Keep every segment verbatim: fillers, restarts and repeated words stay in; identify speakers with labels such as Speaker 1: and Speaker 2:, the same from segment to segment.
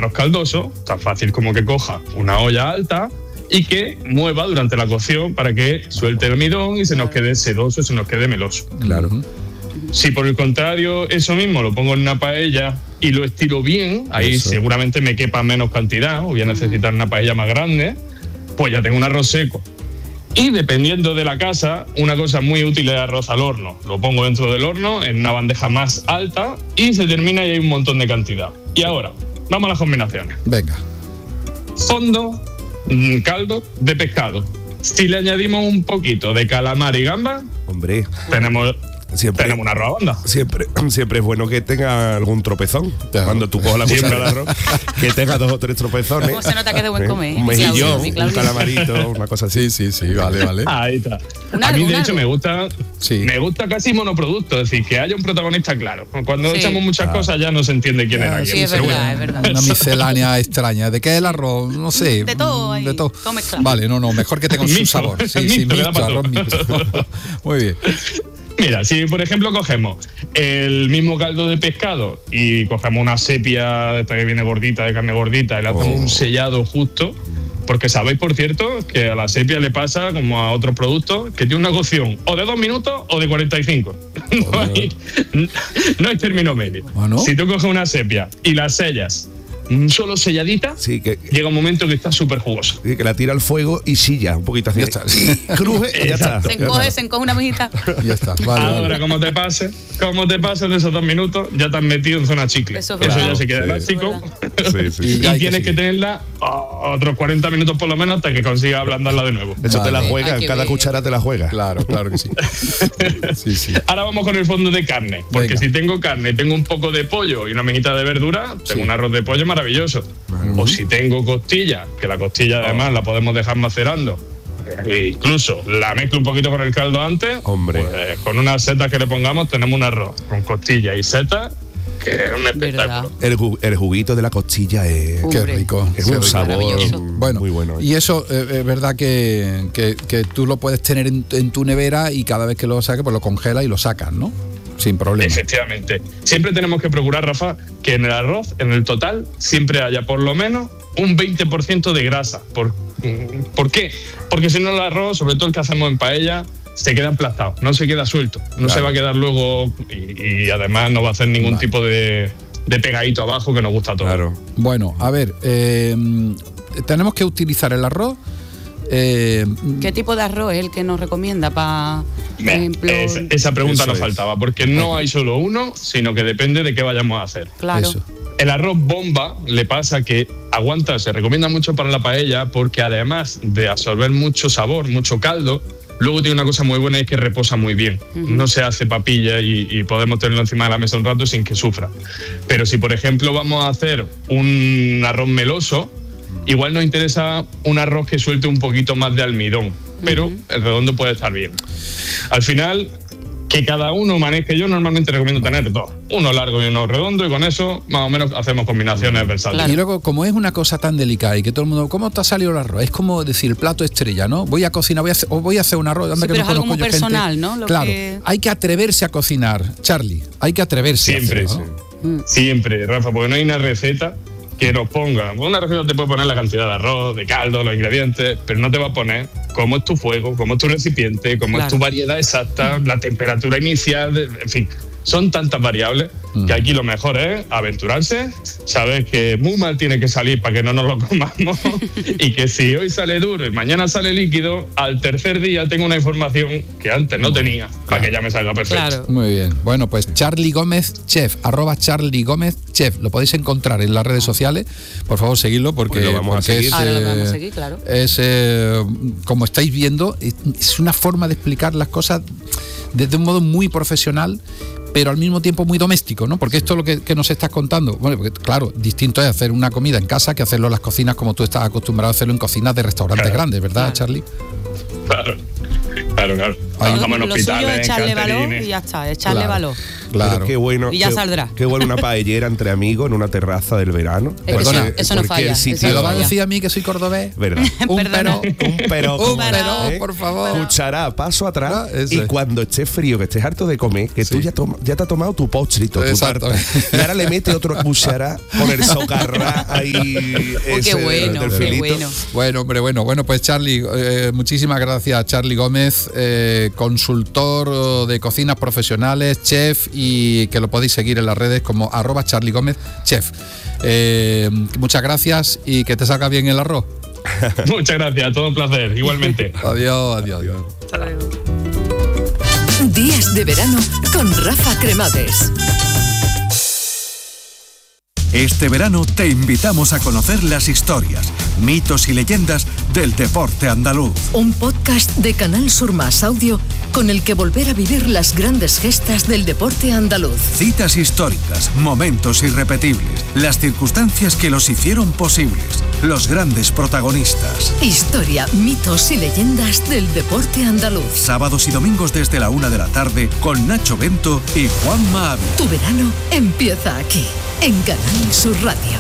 Speaker 1: arroz caldoso, tan fácil como que coja una olla alta y que mueva durante la cocción para que suelte el almidón y se nos quede sedoso, se nos quede meloso.
Speaker 2: Claro.
Speaker 1: Si por el contrario eso mismo lo pongo en una paella y lo estiro bien, ahí
Speaker 2: Eso.
Speaker 1: seguramente me quepa menos cantidad o voy a necesitar una paella más grande, pues ya tengo un arroz seco. Y dependiendo de la casa, una cosa muy útil es arroz al horno. Lo pongo dentro del horno en una bandeja más alta y se termina y hay un montón de cantidad. Y ahora, vamos a las combinaciones.
Speaker 2: Venga.
Speaker 1: Fondo, mm, caldo de pescado. Si le añadimos un poquito de calamar y gamba,
Speaker 3: Hombre,
Speaker 1: tenemos,
Speaker 3: siempre,
Speaker 1: tenemos una arroz a banda.
Speaker 3: siempre, siempre es bueno que tenga algún tropezón.
Speaker 2: Claro.
Speaker 3: Cuando tú cojas la cuchara de arroz, que tenga dos o tres tropezones.
Speaker 4: ¿Cómo se nota que es de buen
Speaker 3: ¿Eh?
Speaker 4: comer?
Speaker 3: Un
Speaker 4: Claudio,
Speaker 3: mejillón,
Speaker 4: sí,
Speaker 3: un
Speaker 4: Claudio.
Speaker 3: calamarito, una cosa así.
Speaker 2: Sí, sí, sí, vale, vale.
Speaker 1: Ahí está.
Speaker 4: Un
Speaker 1: A mí,
Speaker 4: algo,
Speaker 1: de
Speaker 4: un
Speaker 1: hecho,
Speaker 4: algo.
Speaker 1: me gusta,
Speaker 2: Sí.
Speaker 1: me gusta casi monoproducto, es decir, que haya un protagonista claro. Cuando
Speaker 4: Sí.
Speaker 1: echamos muchas cosas ya no se entiende quién era
Speaker 2: Ah,
Speaker 1: quién.
Speaker 4: Sí, es
Speaker 1: Pero
Speaker 4: verdad,
Speaker 1: bueno.
Speaker 4: es verdad.
Speaker 2: Una miscelánea extraña. ¿De qué es el arroz? No sé.
Speaker 4: De todo ahí,
Speaker 2: De todo.
Speaker 4: todo mezclado.
Speaker 2: Vale, no, no, mejor que tenga su
Speaker 1: Mixto,
Speaker 2: sabor. Sí, sí,
Speaker 1: mixto, que da
Speaker 2: mixto,
Speaker 1: para
Speaker 2: arroz
Speaker 1: todo.
Speaker 2: mixto. Muy bien.
Speaker 1: Mira, si por ejemplo cogemos el mismo caldo de pescado y cogemos una sepia esta que viene gordita, de carne gordita, y le hacemos
Speaker 3: Oh.
Speaker 1: un sellado justo, porque sabéis, por cierto, que a la sepia le pasa, como a otros productos, que tiene una cocción o de dos minutos o de cuarenta y cinco. No hay, no hay término medio.
Speaker 2: ¿Ah, no?
Speaker 1: Si tú coges una sepia y la sellas mm, solo selladita,
Speaker 3: Sí, que,
Speaker 1: llega un momento que está súper jugoso.
Speaker 3: que la tira al fuego y silla un poquito así.
Speaker 2: Ya está.
Speaker 3: Y cruje y ya está.
Speaker 4: Se encoge, se encoge una mejita.
Speaker 2: Ya está. Vale,
Speaker 1: Ahora,
Speaker 2: vale.
Speaker 1: como te pase, como te pases de esos dos minutos, ya te has metido en zona chicle.
Speaker 4: Eso
Speaker 1: Eso,
Speaker 4: es verdad.
Speaker 1: ya se queda
Speaker 2: Sí.
Speaker 1: elástico.
Speaker 3: Sí, sí,
Speaker 2: Y
Speaker 3: sí.
Speaker 2: ya hay
Speaker 1: Y
Speaker 2: que
Speaker 1: tienes que,
Speaker 2: seguir.
Speaker 1: tenerla oh, otros cuarenta minutos por lo menos hasta que consigas ablandarla de nuevo.
Speaker 3: Eso te la
Speaker 2: Vale.
Speaker 3: juega,
Speaker 4: Hay que
Speaker 3: cada
Speaker 4: ver.
Speaker 3: cuchara te la juega.
Speaker 2: Claro, claro que sí. Sí, sí.
Speaker 1: Ahora vamos con el fondo de carne. Porque
Speaker 2: Venga.
Speaker 1: si tengo carne, tengo un poco de pollo y una mejita de verdura, tengo
Speaker 2: Sí.
Speaker 1: un arroz de pollo maravilloso. O si tengo costilla, que la costilla además la podemos dejar macerando. E incluso la mezclo un poquito con el caldo antes.
Speaker 3: Hombre.
Speaker 1: Pues, con unas setas que le pongamos tenemos un arroz con costilla y setas, que es un espectáculo.
Speaker 3: El, ju- el juguito de la costilla es,
Speaker 2: Qué
Speaker 4: Hombre.
Speaker 2: rico.
Speaker 3: es
Speaker 2: qué
Speaker 3: un
Speaker 2: rico.
Speaker 3: sabor
Speaker 4: Maravilloso.
Speaker 2: Bueno,
Speaker 3: muy bueno.
Speaker 2: y eso eh, es verdad que, que, que tú lo puedes tener en, en tu nevera y cada vez que lo saques, pues lo congelas y lo sacas, ¿no? Sin problema.
Speaker 1: Efectivamente. Siempre tenemos que procurar, Rafa, que en el arroz, en el total, siempre haya por lo menos un veinte por ciento de grasa. ¿Por, ¿por qué? Porque si no el arroz, sobre todo el que hacemos en paella, se queda aplastado, no se queda suelto. No
Speaker 3: Claro.
Speaker 1: se va a quedar luego y, y además no va a hacer ningún
Speaker 2: Vale.
Speaker 1: tipo de, de pegadito abajo que nos gusta a todos.
Speaker 3: Claro.
Speaker 2: Bueno, a ver, eh, tenemos que utilizar el arroz. eh,
Speaker 4: ¿Qué tipo de arroz es el que nos recomienda para, por
Speaker 1: Meh,
Speaker 4: ejemplo?
Speaker 1: esa, esa pregunta
Speaker 3: Eso
Speaker 1: nos
Speaker 3: es.
Speaker 1: faltaba, porque no hay solo uno, sino que depende de qué vayamos a hacer.
Speaker 4: Claro.
Speaker 2: Eso.
Speaker 1: El arroz bomba le pasa que aguanta, se recomienda mucho para la paella porque además de absorber mucho sabor, mucho caldo, luego tiene una cosa muy buena y es que reposa muy bien. No se hace papilla y, y podemos tenerlo encima de la mesa un rato sin que sufra. Pero si por ejemplo vamos a hacer un arroz meloso, igual nos interesa un arroz que suelte un poquito más de almidón, pero el redondo puede estar bien. Al final, que cada uno maneje, yo normalmente recomiendo tener dos, uno largo y uno redondo, y con eso más o menos hacemos combinaciones versátiles.
Speaker 4: Claro.
Speaker 2: Y luego, como es una cosa tan delicada y que todo el mundo, ¿cómo te ha salido el arroz? Es como decir el plato estrella, ¿no? Voy a cocinar, voy a hacer, o voy a hacer un arroz. Anda
Speaker 4: Sí,
Speaker 2: que
Speaker 4: pero
Speaker 2: no
Speaker 4: es algo
Speaker 2: conozco
Speaker 4: muy
Speaker 2: yo gente.
Speaker 4: personal, ¿no? Lo
Speaker 2: Claro,
Speaker 4: que-
Speaker 2: hay que atreverse a cocinar, Charlie. Hay que atreverse.
Speaker 1: Siempre,
Speaker 2: a hacerlo, ¿no?
Speaker 1: Siempre, Rafa, porque no hay una receta que nos ponga. Una receta te puede poner la cantidad de arroz, de caldo, los ingredientes, pero no te va a poner cómo es tu fuego, cómo es tu recipiente, cómo
Speaker 4: Claro.
Speaker 1: es tu variedad exacta, la temperatura inicial, de- en fin. Son tantas variables que aquí lo mejor es aventurarse, saber que muy mal tiene que salir para que no nos lo comamos y que si hoy sale duro y mañana sale líquido, al tercer día tengo una información que antes no tenía para que ya me salga perfecto.
Speaker 4: Claro.
Speaker 2: Muy bien. Bueno, pues Charlie Gómez Chef, arroba Charlie Gómez Chef. Lo podéis encontrar en las redes sociales. Por favor, seguidlo porque,
Speaker 3: Pues lo vamos a
Speaker 2: porque
Speaker 3: seguir.
Speaker 2: es,
Speaker 4: Ahora lo vamos a
Speaker 2: eh,
Speaker 4: seguir, claro.
Speaker 2: es, eh, como estáis viendo, es- es una forma de explicar las cosas desde un modo muy profesional, pero al mismo tiempo muy doméstico, ¿no? Porque esto es lo que, que nos estás contando. Bueno, porque claro, distinto es hacer una comida en casa que hacerlo en las cocinas como tú estás acostumbrado a hacerlo en cocinas de restaurantes
Speaker 1: Claro.
Speaker 2: grandes, ¿verdad,
Speaker 4: Claro.
Speaker 2: Charlie?
Speaker 1: Claro, claro, claro. Trabajamos en
Speaker 4: lo suyo
Speaker 1: hospitales,
Speaker 4: es
Speaker 1: en
Speaker 4: echarle valor
Speaker 1: caterines.
Speaker 4: y ya está, echarle
Speaker 2: Claro.
Speaker 4: valor.
Speaker 2: Claro.
Speaker 3: Pero qué bueno.
Speaker 4: Y ya
Speaker 3: qué-
Speaker 4: saldrá.
Speaker 3: Qué bueno una paellera entre amigos en una terraza del verano.
Speaker 4: Es que
Speaker 2: Perdona,
Speaker 4: eso, eso no
Speaker 3: porque
Speaker 4: falla.
Speaker 3: el
Speaker 4: eso
Speaker 3: sitio-
Speaker 2: ¿Me
Speaker 4: no
Speaker 2: lo va a
Speaker 4: falla.
Speaker 2: decir a mí que soy cordobés?
Speaker 3: ¿Verdad?
Speaker 2: Un
Speaker 4: Perdona.
Speaker 2: pero.
Speaker 3: Un pero,
Speaker 2: Un
Speaker 3: como-
Speaker 2: pero,
Speaker 3: ¿eh?
Speaker 2: por favor.
Speaker 3: Cuchara, paso atrás.
Speaker 2: Ah, eso
Speaker 3: y
Speaker 2: es.
Speaker 3: cuando estés frío, que estés harto de comer, que tú
Speaker 2: Sí.
Speaker 3: ya, toma- ya te has tomado tu postrito, tu
Speaker 2: Exacto.
Speaker 3: tarta. Y ahora le metes otro cuchara con el socarrá ahí.
Speaker 4: Uy, qué
Speaker 3: ese
Speaker 4: bueno,
Speaker 3: del
Speaker 4: qué
Speaker 3: filito.
Speaker 4: bueno.
Speaker 2: Bueno, hombre, bueno, bueno, pues Charly, eh, muchísimas gracias, Charly Gómez, eh, consultor de cocinas profesionales, chef, y que lo podéis seguir en las redes como arroba Charly Gómez, chef. Eh, muchas gracias y que te salga bien el arroz.
Speaker 1: Muchas gracias, todo un placer, igualmente.
Speaker 2: Adiós, adiós, adiós.
Speaker 4: Hasta luego.
Speaker 5: Días de verano con Rafa Cremades.
Speaker 6: Este verano te invitamos a conocer las historias, mitos y leyendas del deporte andaluz.
Speaker 5: Un podcast de Canal Sur Más Audio con el que volver a vivir las grandes gestas del deporte andaluz.
Speaker 6: Citas históricas, momentos irrepetibles, las circunstancias que los hicieron posibles, los grandes protagonistas.
Speaker 5: Historia, mitos y leyendas del deporte andaluz.
Speaker 6: Sábados y domingos desde la una de la tarde con Nacho Bento y Juanma Ávila.
Speaker 5: Tu verano empieza aquí, en Canal Sur Radio.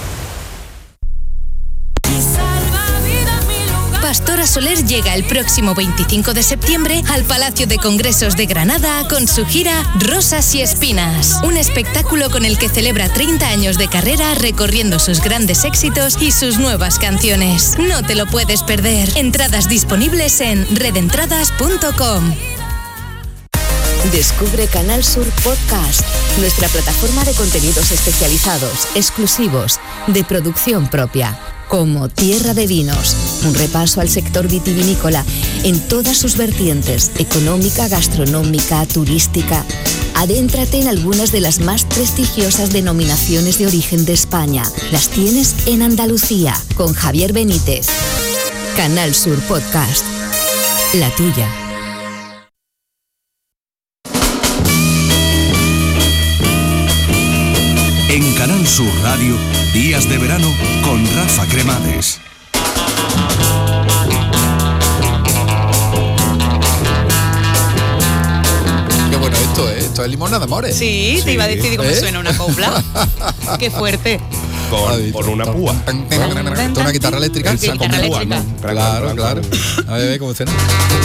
Speaker 7: Pastora Soler llega el próximo veinticinco de septiembre al Palacio de Congresos de Granada con su gira Rosas y Espinas. Un espectáculo con el que celebra treinta años de carrera recorriendo sus grandes éxitos y sus nuevas canciones. No te lo puedes perder. Entradas disponibles en redentradas punto com.
Speaker 8: Descubre Canal Sur Podcast, nuestra plataforma de contenidos especializados, exclusivos, de producción propia, como Tierra de Vinos, un repaso al sector vitivinícola en todas sus vertientes, económica, gastronómica, turística. Adéntrate en algunas de las más prestigiosas denominaciones de origen de España. Las tienes en Andalucía, con Javier Benítez. Canal Sur Podcast, la tuya.
Speaker 6: En Canal Sur Radio, Días de verano con Rafa Cremades.
Speaker 2: Qué bueno esto, ¿eh? Esto es limonada, amores.
Speaker 4: Sí, te iba a decir cómo
Speaker 2: ¿Eh?
Speaker 4: suena una copla. Qué fuerte.
Speaker 3: Con, con una púa.
Speaker 2: Esto es una guitarra eléctrica.
Speaker 4: Con guitarra
Speaker 2: Con púa,
Speaker 4: eléctrica.
Speaker 2: ¿no? Claro, claro. A ver, a ver cómo suena.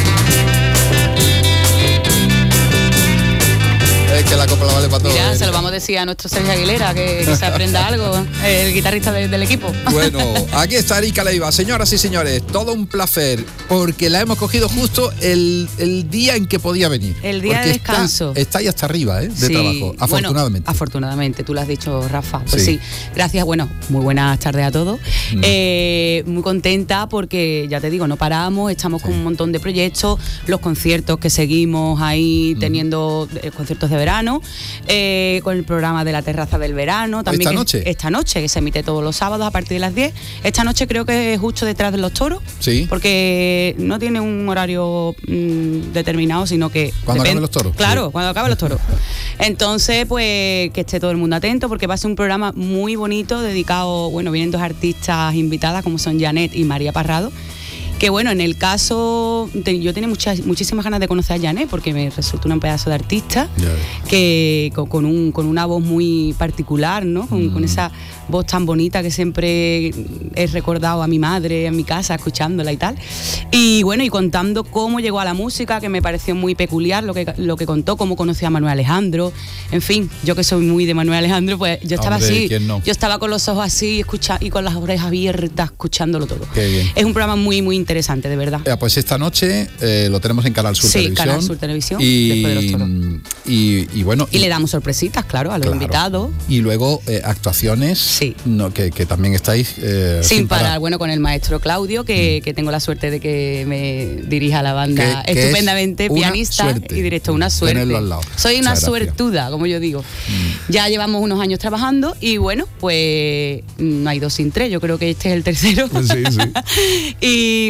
Speaker 2: Es que la copla vale para todo.
Speaker 4: Mira,
Speaker 2: ¿eh?
Speaker 4: se lo vamos a decir a nuestro Sergio Aguilera, que, que se aprenda algo, el guitarrista de- del equipo.
Speaker 2: Bueno, aquí está Erika Leiva. Señoras y señores, todo un placer, porque la hemos cogido justo el, el día en que podía venir.
Speaker 4: El día
Speaker 2: Porque
Speaker 4: de descanso.
Speaker 2: Está, está ahí hasta arriba, ¿eh? De
Speaker 4: Sí,
Speaker 2: trabajo, afortunadamente.
Speaker 4: Bueno, afortunadamente, tú lo has dicho, Rafa. Pues
Speaker 2: Sí.
Speaker 4: sí, gracias. Bueno, muy buenas tardes a todos.
Speaker 2: Mm.
Speaker 4: Eh, muy contenta porque, ya te digo, no paramos, estamos con un montón de proyectos, los conciertos que seguimos ahí
Speaker 2: Mm.
Speaker 4: teniendo, eh, conciertos de verano, eh, con el programa de la terraza del verano. También
Speaker 2: ¿Esta
Speaker 4: que-
Speaker 2: noche?
Speaker 4: Esta noche, que se emite todos los sábados a partir de las diez. Esta noche creo que es justo detrás de los toros.
Speaker 2: Sí.
Speaker 4: Porque no tiene un horario mm, determinado, sino que...
Speaker 2: Cuando
Speaker 4: depende-
Speaker 2: acaben los toros.
Speaker 4: Claro,
Speaker 2: Sí.
Speaker 4: cuando acaben los toros. Entonces, pues que esté todo el mundo atento porque va a ser un programa muy bonito dedicado, bueno, vienen dos artistas invitadas como son Janet y María Parrado. Que bueno, en el caso, te- yo tenía muchas, muchísimas ganas de conocer a Janet porque me resulta un pedazo de artista
Speaker 2: Ya ves.
Speaker 4: que con, con un, con una voz muy particular, ¿no? Con,
Speaker 2: Mm.
Speaker 4: con esa voz tan bonita que siempre he recordado a mi madre en mi casa escuchándola y tal. Y bueno, y contando cómo llegó a la música, que me pareció muy peculiar lo que, lo que contó, cómo conoció a Manuel Alejandro. En fin, yo que soy muy de Manuel Alejandro, pues yo estaba
Speaker 2: Hombre,
Speaker 4: así,
Speaker 2: ¿quién no?
Speaker 4: yo estaba con los ojos así escucha, y con las orejas abiertas escuchándolo todo.
Speaker 2: Qué bien.
Speaker 4: Es un programa muy, muy interesante, de verdad.
Speaker 2: Ya, pues esta noche eh, lo tenemos en Canal Sur
Speaker 4: Sí,
Speaker 2: Televisión.
Speaker 4: Canal Sur Televisión,
Speaker 2: Y,
Speaker 4: después de los toros.
Speaker 2: y, y bueno.
Speaker 4: Y le damos sorpresitas, claro, a los
Speaker 2: Claro.
Speaker 4: invitados.
Speaker 2: Y luego eh, actuaciones
Speaker 4: Sí.
Speaker 2: no, que, que también estáis eh,
Speaker 4: Sin parar, bueno, con el maestro Claudio, que, que tengo la suerte de que me dirija la banda
Speaker 2: Que- que
Speaker 4: estupendamente,
Speaker 2: es una
Speaker 4: pianista
Speaker 2: suerte
Speaker 4: y director, una suerte.
Speaker 2: tenerlo al lado.
Speaker 4: Soy una
Speaker 2: Muchas gracias.
Speaker 4: suertuda, como yo digo. Ya llevamos unos años trabajando y bueno, pues no hay dos sin tres, yo creo que este es el tercero.
Speaker 3: Sí, sí.
Speaker 4: Y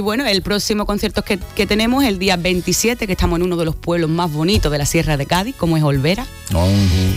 Speaker 4: bueno, el próximo concierto que, que tenemos el día veintisiete, que estamos en uno de los pueblos más bonitos de la Sierra de Cádiz, como es Olvera. Uh-huh.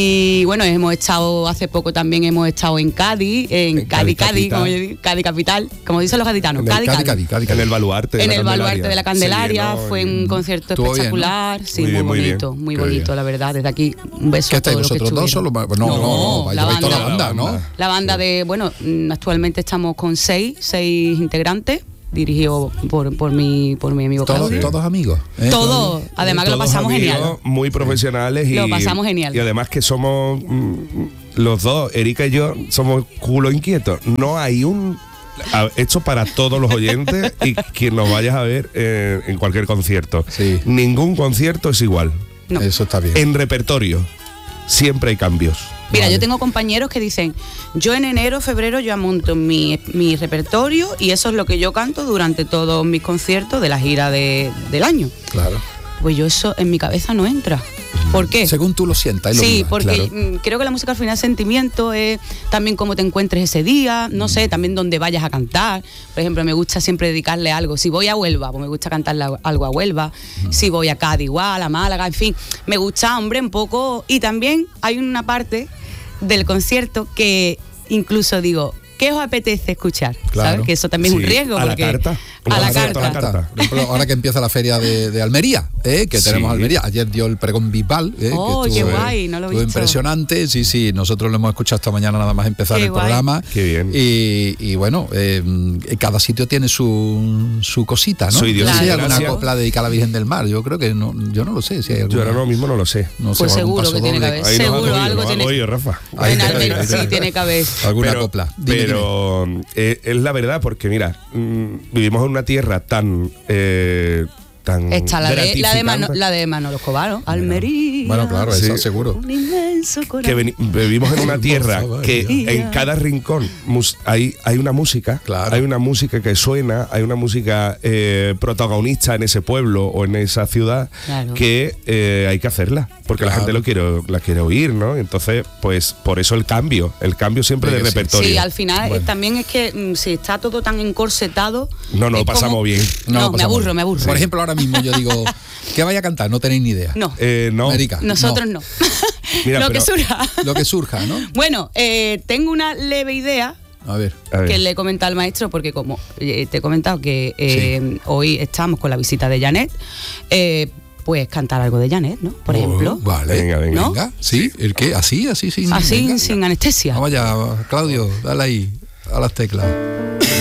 Speaker 4: Y bueno, hemos estado, hace poco también hemos estado en Cádiz, en, en Cádiz, Cádiz, como yo digo, Cádiz capital, como dicen los gaditanos, Cádiz,
Speaker 3: Cádiz, Cádiz, Cádiz, Cádiz. En el baluarte de
Speaker 4: en
Speaker 3: la
Speaker 4: el
Speaker 3: Candelaria.
Speaker 4: baluarte de la Candelaria,
Speaker 3: sí, no,
Speaker 4: fue un concierto espectacular,
Speaker 3: bien, ¿no?
Speaker 4: sí,
Speaker 3: muy,
Speaker 4: muy,
Speaker 3: bien, muy
Speaker 4: bonito,
Speaker 3: bien.
Speaker 4: muy
Speaker 3: Qué
Speaker 4: bonito,
Speaker 3: bien.
Speaker 4: la verdad, desde aquí un beso
Speaker 2: ¿Qué
Speaker 4: a todos
Speaker 2: estáis
Speaker 4: los que
Speaker 2: vosotros dos solo? No, no, no, no,
Speaker 4: la
Speaker 2: vais toda
Speaker 4: banda,
Speaker 2: la banda, ¿no?
Speaker 4: La banda de, bueno, actualmente estamos con seis, seis integrantes, dirigido por, por, mi, por mi amigo
Speaker 2: ¿Todos,
Speaker 4: Claudio.
Speaker 2: todos amigos? ¿eh?
Speaker 4: Todos, además que lo
Speaker 3: Todos
Speaker 4: pasamos
Speaker 3: amigos,
Speaker 4: genial.
Speaker 3: Muy profesionales y,
Speaker 4: Lo pasamos genial.
Speaker 3: y además que somos mm, los dos, Erika y yo, somos culo inquietos. No hay un... a- Esto para todos los oyentes y quien nos vayas a ver eh, en cualquier concierto.
Speaker 2: Sí.
Speaker 3: Ningún concierto es igual.
Speaker 4: No.
Speaker 2: Eso está bien.
Speaker 3: En repertorio siempre hay cambios.
Speaker 4: Mira,
Speaker 2: Vale.
Speaker 4: yo tengo compañeros que dicen, yo en enero, febrero ya monto mi, mi repertorio y eso es lo que yo canto durante todos mis conciertos de la gira de, del año.
Speaker 2: Claro.
Speaker 4: Pues yo eso en mi cabeza no entra. ¿Por qué?
Speaker 2: Según tú lo sientas. y lo
Speaker 4: Sí,
Speaker 2: vivas,
Speaker 4: porque
Speaker 2: claro.
Speaker 4: mm, creo que la música al final es sentimiento, es también cómo te encuentres ese día, no sé, también dónde vayas a cantar. Por ejemplo, me gusta siempre dedicarle algo. Si voy a Huelva, pues me gusta cantarle algo a Huelva. Si voy a Cádiz igual, a Málaga, en fin. Me gusta, hombre, un poco. Y también hay una parte del concierto que incluso digo, ¿qué os apetece escuchar?
Speaker 2: Claro.
Speaker 4: ¿Sabes? Que eso también
Speaker 3: Sí,
Speaker 4: es un riesgo.
Speaker 3: a la
Speaker 4: porque
Speaker 3: carta.
Speaker 4: A la
Speaker 3: Claro,
Speaker 4: carta.
Speaker 3: a la carta.
Speaker 2: Por ejemplo, ahora que empieza la feria de, de Almería, ¿eh? que tenemos
Speaker 3: Sí.
Speaker 2: Almería. Ayer dio el pregón Bisbal. ¿eh?
Speaker 4: Oh,
Speaker 2: que
Speaker 4: qué
Speaker 2: estuvo,
Speaker 4: guay, no lo he
Speaker 2: estuvo
Speaker 4: visto.
Speaker 2: impresionante. Sí, sí, nosotros lo hemos escuchado esta mañana nada más empezar
Speaker 4: Qué
Speaker 2: el
Speaker 4: guay.
Speaker 2: programa.
Speaker 3: Qué bien.
Speaker 2: Y, y bueno, eh, cada sitio tiene su, su cosita, ¿no?
Speaker 3: Su
Speaker 2: Yo no sé si hay
Speaker 3: idiosincrasia.
Speaker 2: alguna copla dedicada a la Virgen del Mar. Yo creo que no, yo no lo sé si hay alguna.
Speaker 3: Yo ahora mismo no lo sé.
Speaker 2: No sé,
Speaker 4: Pues
Speaker 2: algún
Speaker 4: seguro
Speaker 2: paso
Speaker 4: que tiene que
Speaker 2: doble.
Speaker 4: haber.
Speaker 3: Ahí nos
Speaker 4: Seguro,
Speaker 3: ha cogido,
Speaker 4: algo
Speaker 3: nos ha
Speaker 4: tiene-
Speaker 3: cogido, Rafa.
Speaker 2: Ahí
Speaker 4: En
Speaker 2: tiene que
Speaker 4: Almería
Speaker 2: haber,
Speaker 4: sí
Speaker 2: ahí
Speaker 4: tiene que haber.
Speaker 2: Alguna
Speaker 3: pero,
Speaker 2: copla. Dime,
Speaker 3: pero eh, es la verdad, porque mira, mm, vivimos en una tierra tan eh, tan
Speaker 4: Está la de, la de,
Speaker 3: gratificante
Speaker 4: Mano, la de Manolo Escobar, ¿no? Almería.
Speaker 2: Bueno, claro,
Speaker 3: Sí.
Speaker 2: eso seguro.
Speaker 4: Un inmenso
Speaker 3: que
Speaker 4: corazón.
Speaker 3: veni- vivimos en una tierra
Speaker 2: favor,
Speaker 3: que
Speaker 4: Dios.
Speaker 3: en cada rincón mus- hay, hay una música,
Speaker 2: Claro.
Speaker 3: hay una música que suena, hay una música eh, protagonista en ese pueblo o en esa ciudad
Speaker 4: Claro.
Speaker 3: que eh, hay que hacerla, porque la
Speaker 2: Claro.
Speaker 3: gente lo quiere, la quiere oír, ¿no? Entonces, pues por eso el cambio, el cambio siempre de
Speaker 2: Venga, sí.
Speaker 3: repertorio.
Speaker 4: Sí, al final eh,
Speaker 2: Bueno.
Speaker 4: también es que mm, si está todo tan encorsetado.
Speaker 3: No, no,
Speaker 4: es
Speaker 3: pasamos
Speaker 4: como-
Speaker 3: bien.
Speaker 4: No,
Speaker 2: lo
Speaker 4: me
Speaker 2: pasamos
Speaker 4: aburro,
Speaker 2: bien.
Speaker 4: me aburro.
Speaker 2: Por ejemplo, ahora mismo yo digo, ¿qué vaya a cantar? No tenéis ni idea.
Speaker 4: No,
Speaker 3: Eh, no,
Speaker 2: Erika,
Speaker 4: nosotros no.
Speaker 3: Mira,
Speaker 4: Lo
Speaker 3: pero-
Speaker 4: que surja.
Speaker 2: Lo que surja, ¿no?
Speaker 4: Bueno, eh, tengo una leve idea
Speaker 2: A ver.
Speaker 3: A ver.
Speaker 4: que le he comentado al maestro, porque como eh, te he comentado que eh, hoy estamos con la visita de Janet, eh, pues cantar algo de Janet, ¿no? Por
Speaker 2: Oh,
Speaker 4: ejemplo.
Speaker 2: Vale.
Speaker 3: Venga, venga.
Speaker 4: ¿No?
Speaker 2: Venga, ¿sí? ¿El qué? ¿Así? ¿Así? Sin,
Speaker 4: Así,
Speaker 2: venga.
Speaker 4: sin anestesia.
Speaker 2: Vamos allá, Claudio, dale ahí a las teclas.